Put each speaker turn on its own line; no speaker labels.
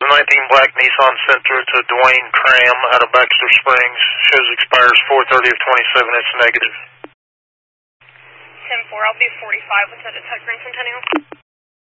2019 black Nissan Sentra to Dwayne Cram out of Baxter Springs. Shows expires 4/30 of 27. It's negative.
10-4, I'll be 45 with that at Tucker and Centennial.